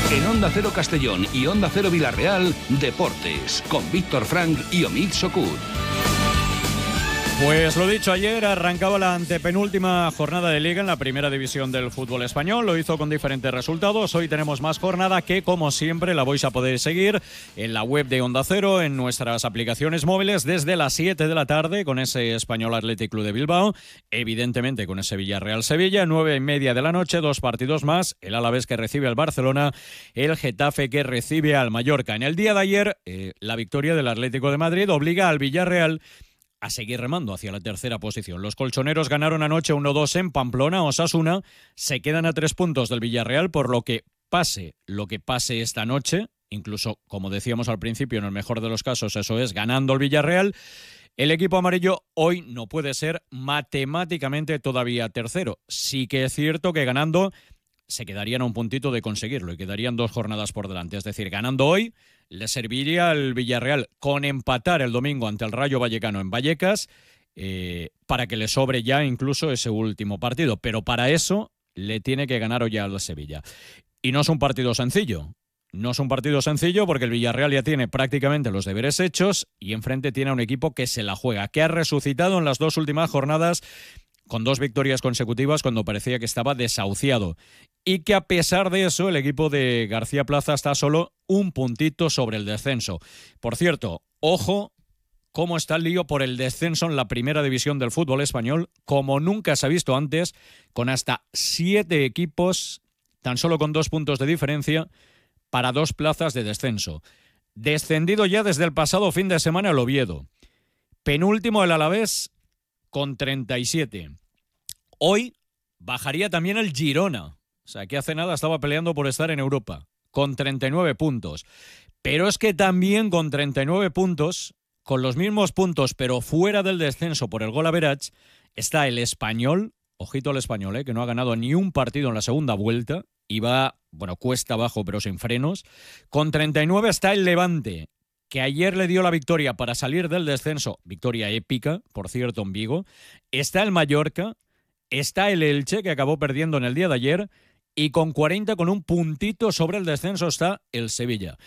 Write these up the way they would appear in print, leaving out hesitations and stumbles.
En Onda Cero Castellón y Onda Cero Villarreal, Deportes, con Víctor Frank y Omid Socud. Pues lo dicho, ayer arrancaba la antepenúltima jornada de Liga en la primera división del fútbol español. Lo hizo con diferentes resultados. Hoy tenemos más jornada que, como siempre, la vais a poder seguir en la web de Onda Cero, en nuestras aplicaciones móviles, desde las 7 de la tarde con ese Español Athletic Club de Bilbao. Evidentemente con ese Villarreal Sevilla. 9:30 de la noche, 2 partidos más. El Alavés que recibe al Barcelona, el Getafe que recibe al Mallorca. En el día de ayer, la victoria del Atlético de Madrid obliga al Villarreal a seguir remando hacia la tercera posición. Los colchoneros ganaron anoche 1-2 en Pamplona. Osasuna se quedan a 3 puntos del Villarreal, por lo que pase esta noche, incluso, como decíamos al principio, en el mejor de los casos, eso es, ganando el Villarreal, el equipo amarillo hoy no puede ser matemáticamente todavía tercero. Sí que es cierto que ganando se quedarían a un puntito de conseguirlo y quedarían 2 jornadas por delante. Es decir, ganando hoy le serviría al Villarreal con empatar el domingo ante el Rayo Vallecano en Vallecas para que le sobre ya incluso ese último partido. Pero para eso le tiene que ganar hoy al Sevilla. Y no es un partido sencillo. No es un partido sencillo porque el Villarreal ya tiene prácticamente los deberes hechos y enfrente tiene a un equipo que se la juega, que ha resucitado en las 2 últimas jornadas con 2 victorias consecutivas cuando parecía que estaba desahuciado. Y que a pesar de eso, el equipo de García Plaza está solo un puntito sobre el descenso. Por cierto, ojo cómo está el lío por el descenso en la primera división del fútbol español, como nunca se ha visto antes, con hasta 7 equipos, tan solo con 2 puntos de diferencia, para 2 plazas de descenso. Descendido ya desde el pasado fin de semana el Oviedo. Penúltimo el Alavés con 37. Hoy bajaría también el Girona. O sea, que hace nada estaba peleando por estar en Europa, con 39 puntos. Pero es que también con 39 puntos, con los mismos puntos, pero fuera del descenso por el gol average, está el Español, ojito al Español, que no ha ganado ni un partido en la segunda vuelta, y va, cuesta abajo, pero sin frenos. Con 39 está el Levante, que ayer le dio la victoria para salir del descenso, victoria épica, por cierto, en Vigo. Está el Mallorca, está el Elche, que acabó perdiendo en el día de ayer, y con 40, con un puntito sobre el descenso, está el Sevilla.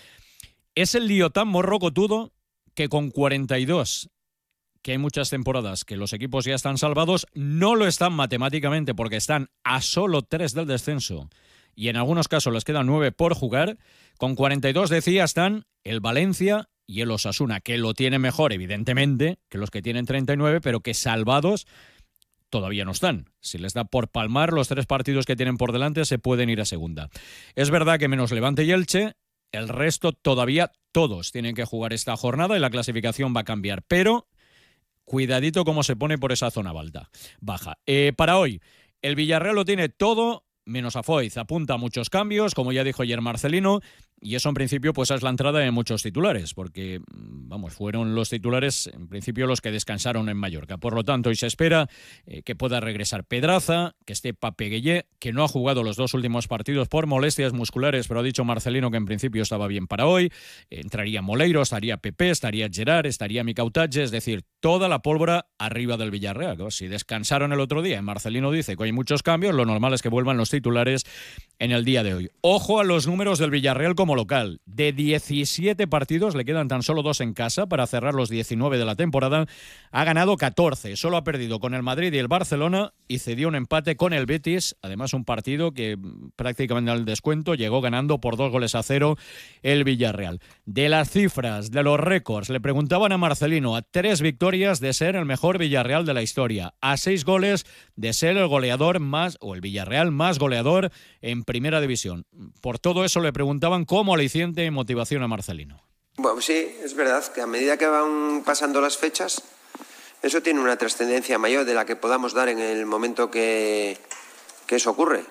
Es el lío tan morrocotudo que con 42, que hay muchas temporadas que los equipos ya están salvados, no lo están matemáticamente porque están a solo 3 del descenso y en algunos casos les quedan 9 por jugar. Con 42, decía, están el Valencia y el Osasuna, que lo tienen mejor, evidentemente, que los que tienen 39, pero que salvados todavía no están. Si les da por palmar los 3 partidos que tienen por delante, se pueden ir a segunda. Es verdad que menos Levante y Elche, el resto todavía todos tienen que jugar esta jornada y la clasificación va a cambiar. Pero cuidadito cómo se pone por esa zona baja. Para hoy, el Villarreal lo tiene todo menos a Foyth. Apunta a muchos cambios, como ya dijo ayer Marcelino, y eso en principio pues es la entrada de muchos titulares, porque fueron los titulares en principio los que descansaron en Mallorca. Por lo tanto, hoy se espera que pueda regresar Pedraza, que esté Pape Gueye, que no ha jugado los 2 últimos partidos por molestias musculares, pero ha dicho Marcelino que en principio estaba bien para hoy. Entraría Moleiro, estaría Pepe, estaría Gerard, estaría Micautatge, es decir, toda la pólvora arriba del Villarreal. Si descansaron el otro día y Marcelino dice que hay muchos cambios, lo normal es que vuelvan los titulares en el día de hoy. Ojo a los números del Villarreal como local. De 17 partidos, le quedan tan solo 2 en casa para cerrar los 19 de la temporada. Ha ganado 14, solo ha perdido con el Madrid y el Barcelona y cedió un empate con el Betis. Además, un partido que prácticamente al descuento llegó ganando por 2-0 el Villarreal. De las cifras, de los récords, le preguntaban a Marcelino, a 3 victorias de ser el mejor Villarreal de la historia, a 6 goles de ser el goleador más, o el Villarreal más goleador en primera división. Por todo eso le preguntaban cómo aliciente y motivación a Marcelino. Bueno, sí, es verdad que a medida que van pasando las fechas, eso tiene una trascendencia mayor de la que podamos dar en el momento que eso ocurre.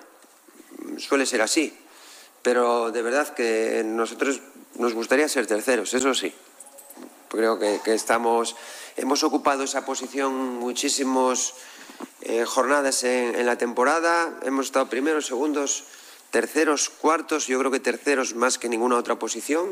Suele ser así, pero de verdad que nosotros nos gustaría ser terceros, eso sí. Creo que hemos ocupado esa posición muchísimas jornadas en la temporada, hemos estado primeros, segundos, terceros, cuartos, yo creo que terceros más que ninguna otra posición,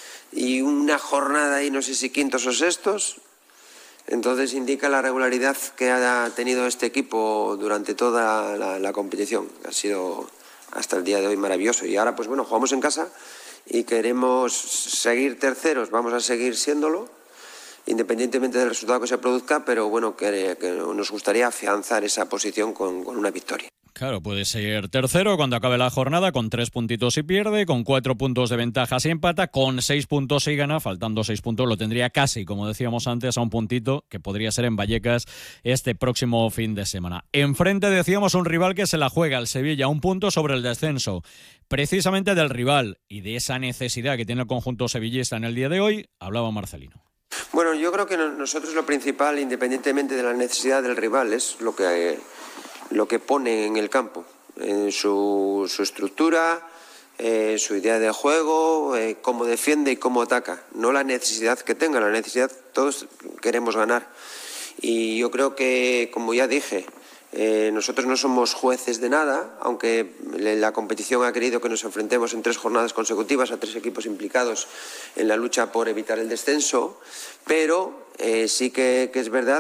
y una jornada ahí no sé si quintos o sextos. Entonces indica la regularidad que ha tenido este equipo durante toda la competición. Ha sido hasta el día de hoy maravilloso. Y ahora, pues bueno, jugamos en casa y queremos seguir terceros, vamos a seguir siéndolo, independientemente del resultado que se produzca, pero bueno, que nos gustaría afianzar esa posición con una victoria. Claro, puede ser tercero cuando acabe la jornada con 3 puntitos si pierde, con 4 puntos de ventaja si empata, con 6 puntos si gana, faltando 6 puntos lo tendría casi, como decíamos antes, a un puntito que podría ser en Vallecas este próximo fin de semana. Enfrente decíamos un rival que se la juega, el Sevilla, un punto sobre el descenso. Precisamente del rival y de esa necesidad que tiene el conjunto sevillista en el día de hoy, hablaba Marcelino. Bueno, yo creo que nosotros lo principal, independientemente de la necesidad del rival, es lo que pone en el campo, en su estructura, su idea de juego, cómo defiende y cómo ataca. No la necesidad que tenga, la necesidad, todos queremos ganar. Y yo creo que, como ya dije, nosotros no somos jueces de nada, aunque la competición ha querido que nos enfrentemos en 3 jornadas consecutivas a 3 equipos implicados en la lucha por evitar el descenso, pero sí que es verdad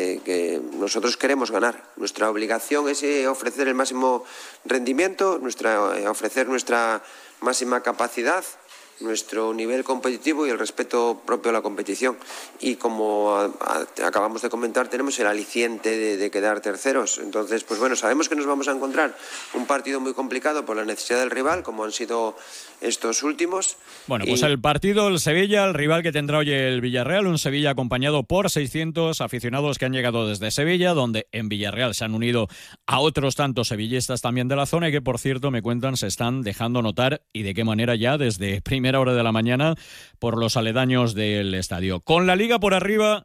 que nosotros queremos ganar. Nuestra obligación es ofrecer el máximo rendimiento, ofrecer nuestra máxima capacidad, nuestro nivel competitivo y el respeto propio a la competición. Y como acabamos de comentar, tenemos el aliciente de quedar terceros. Entonces, pues bueno, sabemos que nos vamos a encontrar un partido muy complicado por la necesidad del rival, como han sido estos últimos. Bueno, pues el partido, el Sevilla, el rival que tendrá hoy el Villarreal, un Sevilla acompañado por 600 aficionados que han llegado desde Sevilla, donde en Villarreal se han unido a otros tantos sevillistas también de la zona y que, por cierto, me cuentan, se están dejando notar y de qué manera ya desde primera hora de la mañana por los aledaños del estadio. Con la Liga por arriba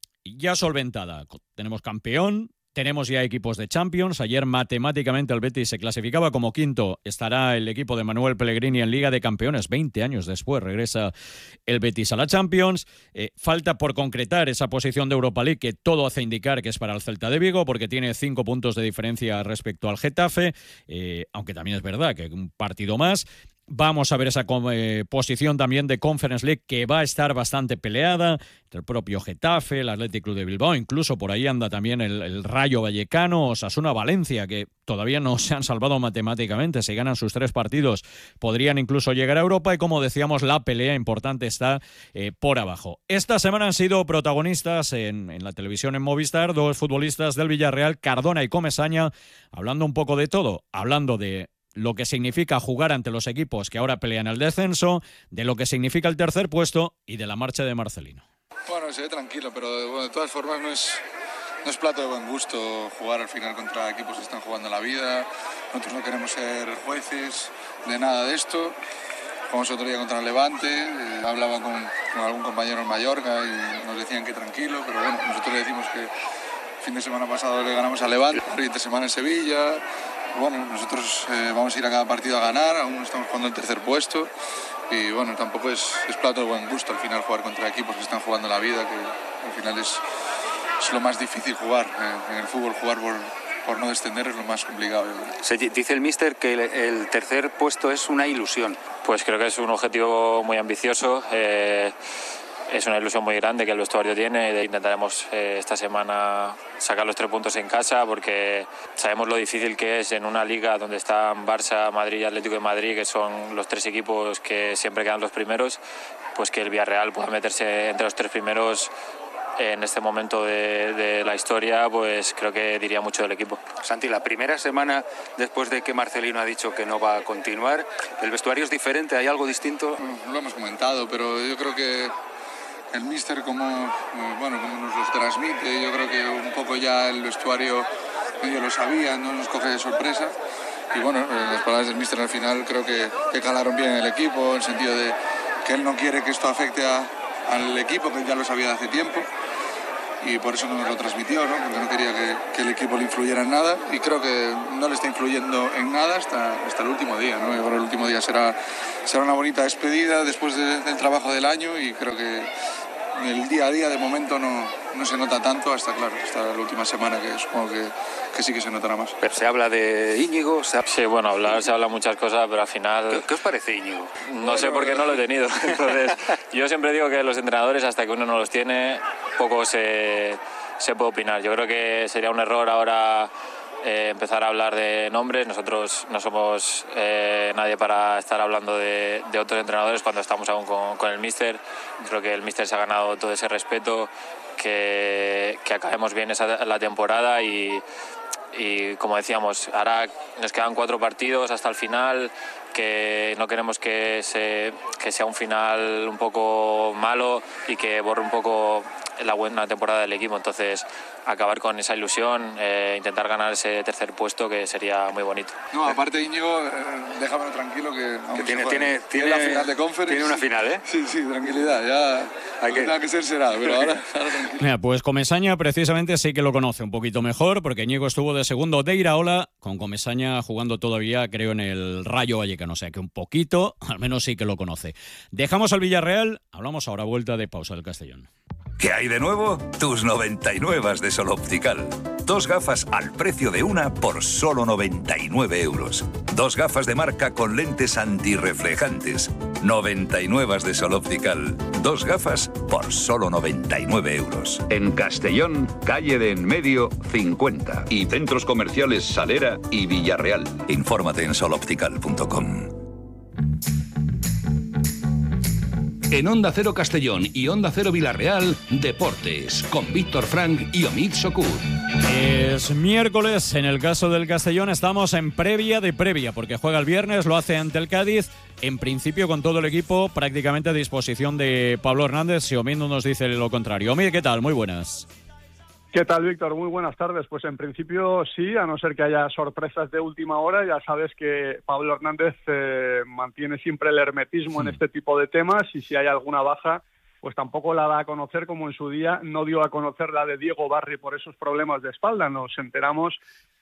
ya solventada. Tenemos campeón, tenemos ya equipos de Champions. Ayer matemáticamente el Betis se clasificaba como quinto. Estará el equipo de Manuel Pellegrini en Liga de Campeones. 20 años después regresa el Betis a la Champions. Falta por concretar esa posición de Europa League que todo hace indicar que es para el Celta de Vigo porque tiene 5 puntos de diferencia respecto al Getafe, aunque también es verdad que un partido más. Vamos a ver esa posición también de Conference League que va a estar bastante peleada entre el propio Getafe, el Athletic Club de Bilbao, incluso por ahí anda también el Rayo Vallecano, Osasuna, Valencia, que todavía no se han salvado matemáticamente. Si ganan sus 3 partidos podrían incluso llegar a Europa y, como decíamos, la pelea importante está por abajo. Esta semana han sido protagonistas en la televisión en Movistar 2 futbolistas del Villarreal, Cardona y Comesaña, hablando un poco de todo, hablando de lo que significa jugar ante los equipos que ahora pelean el descenso, de lo que significa el tercer puesto y de la marcha de Marcelino. Bueno, se ve tranquilo, pero bueno, de todas formas no es plato de buen gusto jugar al final contra equipos que están jugando la vida. Nosotros no queremos ser jueces de nada de esto. Jugamos otro día contra el Levante, hablaba con algún compañero en Mallorca y nos decían que tranquilo, pero bueno, nosotros le decimos que el fin de semana pasado le ganamos al Levante, la siguiente semana en Sevilla. Bueno, nosotros vamos a ir a cada partido a ganar, aún estamos jugando el tercer puesto y bueno, tampoco es plato de buen gusto al final jugar contra equipos que están jugando la vida, que al final es lo más difícil jugar. En el fútbol jugar por no descender es lo más complicado. Se dice el míster que el tercer puesto es una ilusión. Pues creo que es un objetivo muy ambicioso. Es una ilusión muy grande que el vestuario tiene. Intentaremos esta semana sacar los 3 puntos en casa porque sabemos lo difícil que es en una liga donde están Barça, Madrid y Atlético de Madrid, que son los 3 equipos que siempre quedan los primeros, pues que el Villarreal pueda meterse entre los 3 primeros en este momento de la historia, pues creo que diría mucho del equipo. Santi, la primera semana después de que Marcelino ha dicho que no va a continuar, ¿el vestuario es diferente? ¿Hay algo distinto? Lo hemos comentado, pero yo creo que el míster como nos los transmite, yo creo que un poco ya el vestuario medio lo sabía, no nos coge de sorpresa y bueno, las palabras del míster al final creo que calaron bien en el equipo, en el sentido de que él no quiere que esto afecte al equipo, que ya lo sabía de hace tiempo y por eso no nos lo transmitió, ¿no? Porque no quería que el equipo le influyera en nada y creo que no le está influyendo en nada hasta el último día, ¿no? Yo creo que el último día será una bonita despedida después del trabajo del año y creo que el día a día de momento no se nota tanto hasta la última semana, que supongo que sí que se notará más. Pero se habla de Íñigo. Sí, bueno, se habla muchas cosas, pero al final... ¿Qué os parece Íñigo? No sé por qué no lo he tenido. Entonces, yo siempre digo que los entrenadores, hasta que uno no los tiene, poco se puede opinar. Yo creo que sería un error ahora empezar a hablar de nombres. Nosotros no somos nadie para estar hablando de otros entrenadores cuando estamos aún con el míster. Creo que el míster se ha ganado todo ese respeto, que acabemos bien la temporada y como decíamos, ahora nos quedan 4 partidos hasta el final, que no queremos que sea un final un poco malo y que borre un poco la buena temporada del equipo. Entonces, acabar con esa ilusión, intentar ganar ese tercer puesto, que sería muy bonito. No, aparte, Íñigo, déjamelo tranquilo que tiene la final de Conference. Tiene una final, ¿eh? Sí, tranquilidad, ya hay que ser será, pero ahora tranquilo. Mira, pues Comesaña precisamente sí que lo conoce un poquito mejor, porque Íñigo estuvo de segundo de Iraola, con Comesaña jugando todavía, creo, en el Rayo Vallecano, o sea que un poquito, al menos sí que lo conoce. Dejamos al Villarreal, hablamos ahora vuelta de pausa del Castellón. ¿Qué hay de nuevo? Tus 99 de Sol Optical. 2 gafas al precio de una por solo 99 euros. 2 gafas de marca con lentes antirreflejantes. 99 de Sol Optical. 2 gafas por solo 99 euros. En Castellón, calle de En Medio 50 y centros comerciales Salera y Villarreal. Infórmate en soloptical.com. En Onda Cero Castellón y Onda Cero Villarreal, Deportes, con Víctor Frank y Omid Sokur. Es miércoles, en el caso del Castellón estamos en previa de previa, porque juega el viernes, lo hace ante el Cádiz, en principio con todo el equipo prácticamente a disposición de Pablo Hernández, si Omid no nos dice lo contrario. Omid, ¿qué tal? Muy buenas. ¿Qué tal, Víctor? Muy buenas tardes. Pues en principio sí, a no ser que haya sorpresas de última hora. Ya sabes que Pablo Hernández mantiene siempre el hermetismo en este tipo de temas, y si hay alguna baja, pues tampoco la da a conocer, como en su día no dio a conocer la de Diego Barry por esos problemas de espalda. Nos enteramos,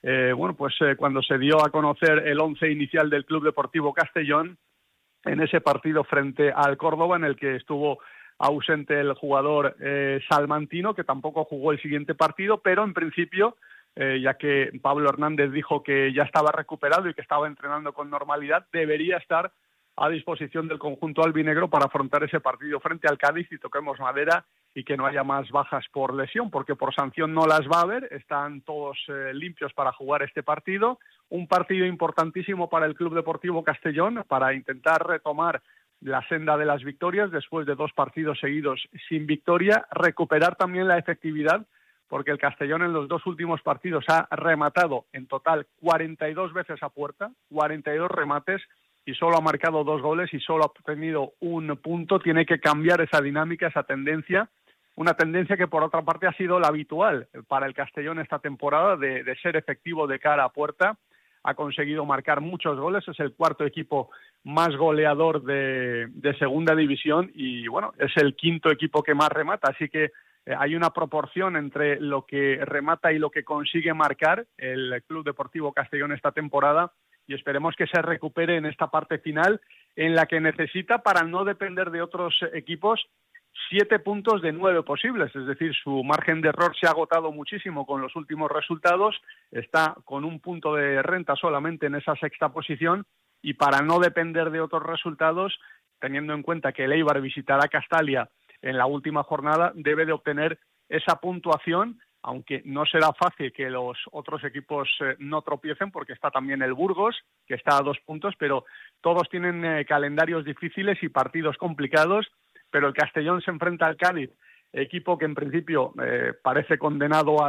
cuando se dio a conocer el 11 inicial del Club Deportivo Castellón en ese partido frente al Córdoba, en el que estuvo ausente el jugador salmantino, que tampoco jugó el siguiente partido, pero en principio, ya que Pablo Hernández dijo que ya estaba recuperado y que estaba entrenando con normalidad, debería estar a disposición del conjunto albinegro para afrontar ese partido frente al Cádiz, y toquemos madera y que no haya más bajas por lesión, porque por sanción no las va a haber. Están todos limpios para jugar este partido, un partido importantísimo para el Club Deportivo Castellón, para intentar retomar la senda de las victorias después de 2 partidos seguidos sin victoria, recuperar también la efectividad, porque el Castellón en los 2 últimos partidos ha rematado en total 42 veces a puerta, 42 remates, y solo ha marcado 2 goles y solo ha obtenido 1 punto. Tiene que cambiar esa dinámica, esa tendencia, una tendencia que por otra parte ha sido la habitual para el Castellón esta temporada, de ser efectivo de cara a puerta. Ha conseguido marcar muchos goles, es el 4º equipo más goleador de segunda división, y bueno, es el 5º equipo que más remata, así que hay una proporción entre lo que remata y lo que consigue marcar el Club Deportivo Castellón esta temporada, y esperemos que se recupere en esta parte final, en la que necesita, para no depender de otros equipos, 7 puntos de 9 posibles, es decir, su margen de error se ha agotado muchísimo con los últimos resultados, está con 1 punto de renta solamente en esa 6ª posición, y para no depender de otros resultados, teniendo en cuenta que el Eibar visitará Castalia en la última jornada, debe de obtener esa puntuación, aunque no será fácil que los otros equipos no tropiecen, porque está también el Burgos, que está a 2 puntos, pero todos tienen calendarios difíciles y partidos complicados. Pero el Castellón se enfrenta al Cádiz, equipo que en principio parece condenado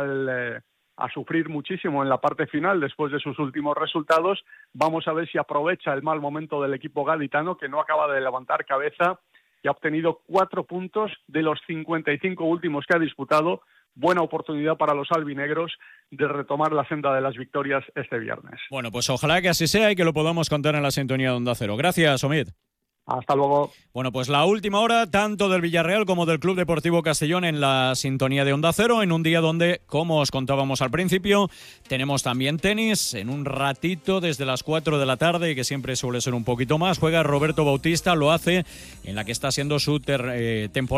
a sufrir muchísimo en la parte final después de sus últimos resultados. Vamos a ver si aprovecha el mal momento del equipo gaditano, que no acaba de levantar cabeza y ha obtenido 4 puntos de los 55 últimos que ha disputado. Buena oportunidad para los albinegros de retomar la senda de las victorias este viernes. Bueno, pues ojalá que así sea y que lo podamos contar en la sintonía de Onda Cero. Gracias, Omid. Hasta luego. Bueno, pues la última hora, tanto del Villarreal como del Club Deportivo Castellón, en la sintonía de Onda Cero, en un día donde, como os contábamos al principio, tenemos también tenis. En un ratito, desde las 4 de la tarde, que siempre suele ser un poquito más, juega Roberto Bautista, lo hace en la que está siendo su temporada